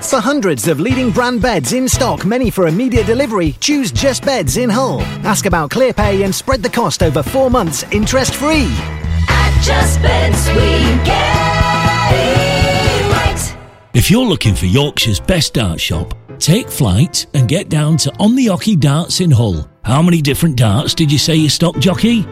For hundreds of leading brand beds in stock, many for immediate delivery, choose Just Beds in Hull. Ask about ClearPay and spread the cost over 4 months, interest-free. At Just Beds we get it right. If you're looking for Yorkshire's best dart shop, take flight and get down to On the Ocky Darts in Hull. How many different darts did you say you stock, jockey?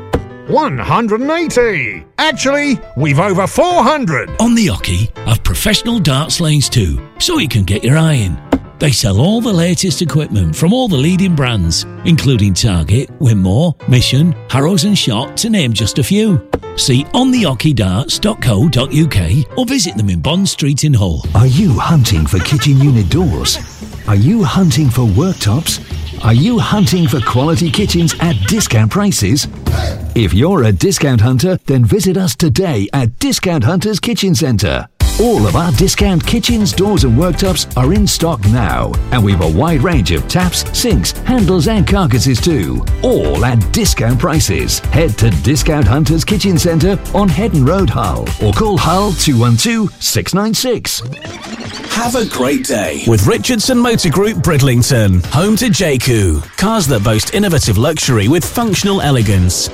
180! Actually, we've over 400! On the Ocky have professional darts lanes too, so you can get your eye in. They sell all the latest equipment from all the leading brands, including Target, Winmore, Mission, Harrows and Shot, to name just a few. See ontheockeydarts.co.uk or visit them in Bond Street in Hull. Are you hunting for kitchen unit doors? Are you hunting for worktops? Are you hunting for quality kitchens at discount prices? If you're a discount hunter, then visit us today at Discount Hunters Kitchen Centre. All of our discount kitchens, doors and worktops are in stock now, and we've a wide range of taps, sinks, handles and carcasses too, all at discount prices. Head to Discount Hunters Kitchen Centre on Headon Road, Hull, or call Hull 212 696. Have a great day with Richardson Motor Group Bridlington, home to JQ. Cars that boast innovative luxury with functional elegance.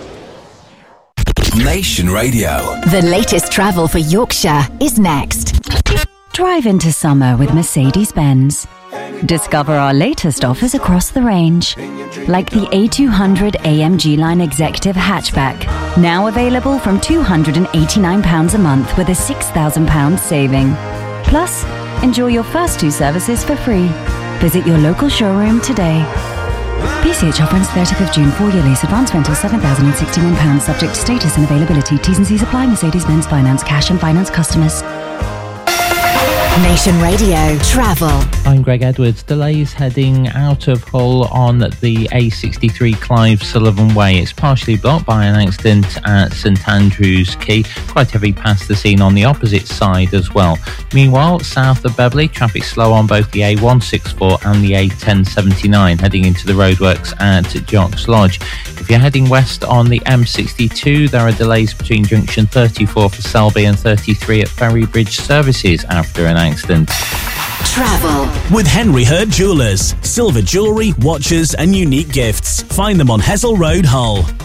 Nation Radio. The latest travel for Yorkshire is next. Drive into summer with Mercedes-Benz. Discover our latest offers across the range, like the A200 AMG Line Executive Hatchback, now available from £289 a month with a £6,000 saving. Plus, enjoy your first 2 services for free. Visit your local showroom today. PCH offer ends 30th of June. 4-year lease. Advance rental £7,061. Subject to status and availability. T's and C's apply. Mercedes-Benz Finance. Cash and finance customers. Nation Radio Travel. I'm Greg Edwards. Delays heading out of Hull on the A63 Clive Sullivan Way. It's partially blocked by an accident at St Andrews Quay. Quite heavy past the scene on the opposite side as well. Meanwhile, south of Beverley, traffic slow on both the A164 and the A1079 heading into the roadworks at Jocks Lodge. If you're heading west on the M62, there are delays between junction 34 for Selby and 33 at Ferry Bridge services after an accident. Travel with Henry Hurd Jewellers. Silver jewellery, watches and unique gifts. Find them on Hessel Road, Hull.